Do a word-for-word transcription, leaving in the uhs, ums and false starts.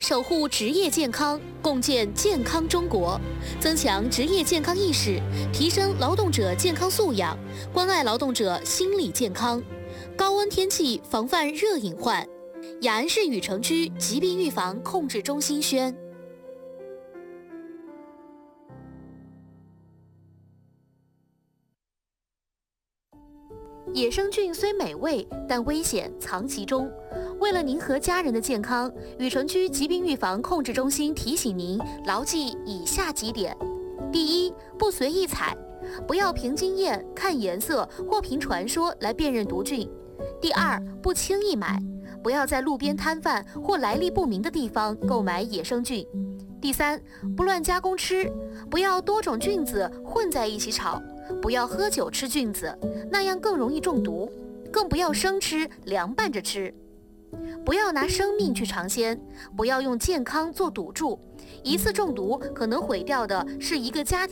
守护职业健康，共建健康中国，增强职业健康意识，提升劳动者健康素养，关爱劳动者心理健康。高温天气防范热隐患。雅安市禹城区疾病预防控制中心宣。野生菌虽美味，但危险藏其中。为了您和家人的健康，禹城区疾病预防控制中心提醒您牢记以下几点：第一，不随意采，不要凭经验、看颜色或凭传说来辨认毒菌；第二，不轻易买，不要在路边摊贩或来历不明的地方购买野生菌；第三，不乱加工吃，不要多种菌子混在一起炒，不要喝酒吃菌子，那样更容易中毒，更不要生吃、凉拌着吃。不要拿生命去尝鲜，不要用健康做赌注，一次中毒可能毁掉的是一个家庭。